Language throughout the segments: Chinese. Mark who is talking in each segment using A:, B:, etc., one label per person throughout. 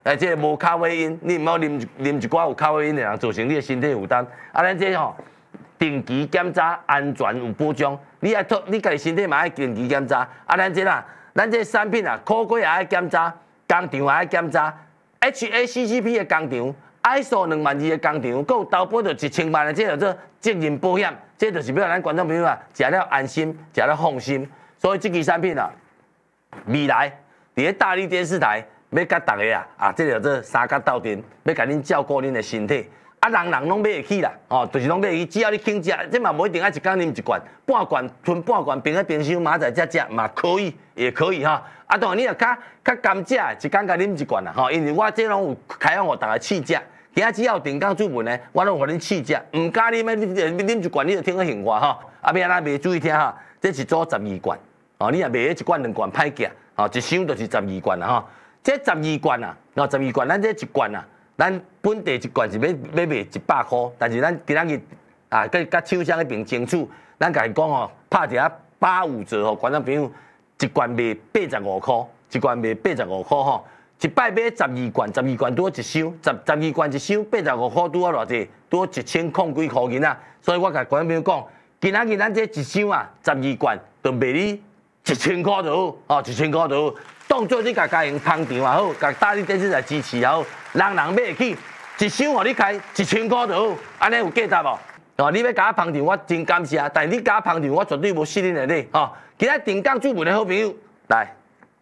A: 即个无咖啡因，你毋好啉一寡有咖啡因的人，造成你的身体负担。啊，咱这吼定期检查，安全有保障。你家己身体嘛爱定期检查。啊，咱这产品啊，可贵也爱检查，工厂也爱检查 ，HACCP 的工厂。ISO 22000的工厂，佮有投保着1000万的，这叫做责任保险，这就是要咱观众朋友啊，食了安心，食了放心。所以这支产品啊，未来伫咧大力电视台要甲大家这叫做三甲斗阵，要甲恁照顾恁的身体。啊，人拢买会起啦，就是拢买会起，只要你肯食，这嘛无一定爱一工啉一罐，半罐吞半罐，冰在冰箱明仔载才食嘛可以，也可以哈。啊，当然你若较甘食，一工甲啉一罐啦，因为我这拢有开放互大家试食。今仔只要定岗主文呢，我拢互恁试食，唔加啉你啉一罐你就听个闲话哈。啊，要安怎卖注意听哈，这一组12罐，你若卖一罐2罐歹价，一箱就是12罐啦哈。这12罐啊，12罐，咱这一罐啊，咱本地一罐是要卖100块，但是咱今仔日啊，甲厂商迄边争取，咱甲伊讲哦，拍一下85折吼，观众朋友一罐卖85块，一罐卖85块吼。一摆买12罐，12罐拄好一箱，12罐一箱85块拄好偌济，拄好1000几块银啊！所以我甲观众朋友讲，今仔日咱这一箱啊，12罐就卖你1000块就好，1000块就好，当做你家营工厂也好，甲大力电视台支持也好，人买得起，一箱互你开1000块就好，安尼有价值无？你要甲我捧场，我真感谢，但是你甲我捧场，我绝对无失恁的礼。今仔定岗主文的好朋友来。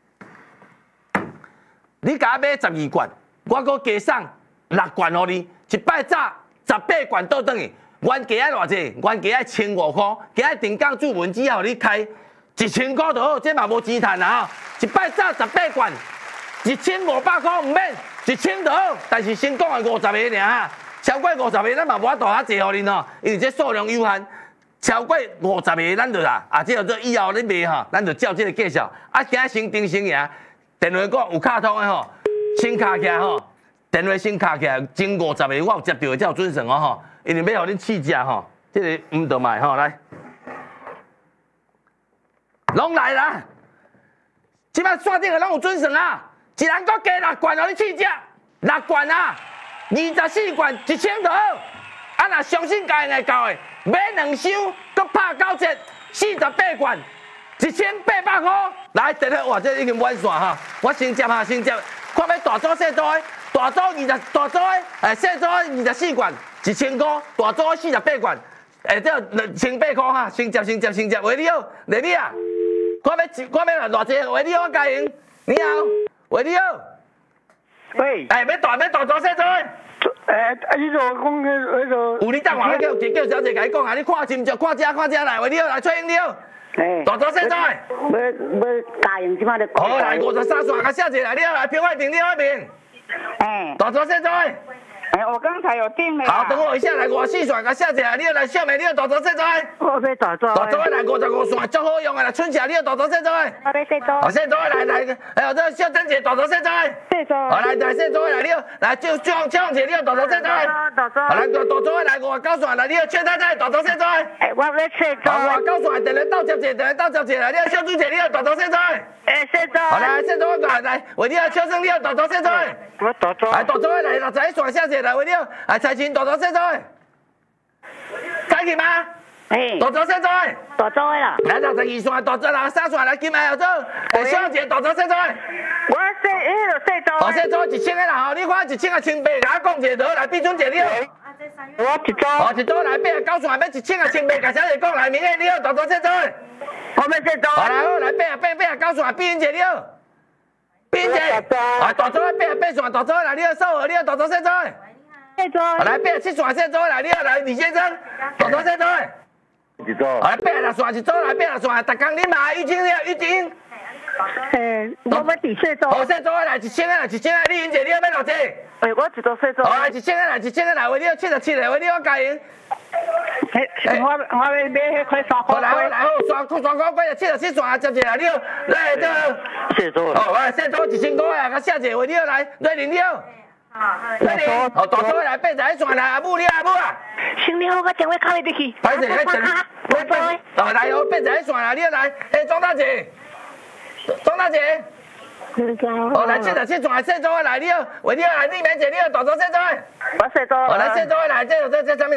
A: 你甲我买12罐，我搁加送6罐互你，一摆早18罐倒转去，原价爱偌济？原价爱1500块，今仔定岗主文只要你开1000块就好，这嘛无钱趁啊！一摆早18罐，1500块唔免，1000就好。但是先讲的50个尔，超过50个咱嘛无法度遐济互恁哦，因为这数量有限。超过50个咱就啦，这叫做以后你卖吼，咱就照这个介绍。今仔先定先赢。电话讲有卡通的吼，先卡起来吼，电话先卡起来，前50个我有接到才有准算哦吼，因为要互恁试食吼，这个唔得卖吼，来，拢来啦，即摆线顶个拢有准算啊，一人搁加6罐互你试食，6罐啊，24罐1000就好，啊若相信家会到的，买2箱搁拍9折，48罐。1800块，来，电话哇，这已经满线哈，我先接哈，先接，看要大组小组的，大组大组的，小组24罐，1000块，大组48罐，这2800块哈，先接，喂你好，丽丽啊，看要偌济，喂你好，我家营，你好，喂你好，
B: 喂，
A: 要大组小组的。
B: 你就讲那个，
A: 有你等下叫小姐甲你讲啊，你看真着，看这来，喂你好，来崔英你好。大组小组的，
B: 要答应即摆咧。
A: 好，来53线，甲小姐来，你好，来平外平，你好平。大组小组的。
B: 我刚才有订了。
A: 好，等我一下，来54线，甲小姐来，你好，来小妹，你好，大组小组的。
B: 我要大组。
A: 大组的来55线，足好用的，来春霞，你好，大组小组的。
B: 我要小组。
A: 好，小组的来，还有这小珍姐，大组小组的。
B: 小组。
A: 好，来小组的来，你好，来张姐，你好，大组小组的。
B: 大组。
A: 好，来大组的来59线，来，你好，邱太太，大组小组的。
B: 我要小组。
A: 好，59线，电话到接者，来，你好，小朱姐，你好，大组小组的。
B: 小组。
A: 好，来，小组来，喂，你好，邱生，你好，大组小组的。
B: 我大组。
A: 来，大组的来，61线，小姐来，喂，你好，来，财前大组小组的。开去吗？大组小组的。
B: 大组的啦。
A: 来62线，大组63线来，金牌合作，小姐大组小组的。
B: 我小组。
A: 好，小组1000个啦，吼，你看1000个1,800，甲我讲一个，来，毕春姐你好。
B: 我一组。
A: 好，一组来89线，要1000个1,800，甲小姐讲来，明个你好，大组小组的。
B: 我要小组。
A: 好，来好，来89线，毕云姐你好。毕云姐。啊，大组的88线，大组的来，你好，少和你好，大组小组的。
B: 小组。
A: 好，来87线，小组的来，你好，来李先生，大组小组的。
B: 一组。
A: 好，来86线，一组来86线，逐工你嘛玉晶了，玉晶。
B: 我要第小组。
A: 好，小组的来1000个来，1000个，李云姐你好，要偌济？
B: 我一组小组。
A: 好，来1000个来，1000个来，喂，你好77个，喂，你好家营。
B: 我要买迄块3块。
A: 来好，3块贵77线啊，接者来，你好，来这。
B: 小组。
A: 好，来小组1000块啊，甲小姐，喂，你好，来瑞玲你好。瑞玲，好，大组的来81线来，阿母你阿母啊。
B: 行李好，我电话敲你去。
A: 歹势，来来，好，来哦，81线啦，你好来，庄大姐，庄大姐。 哦，来现场现场现场来，你好，喂，你好，你名字，你好，大早现场。
B: 我写咗。
A: 哦，来现场来，这上面。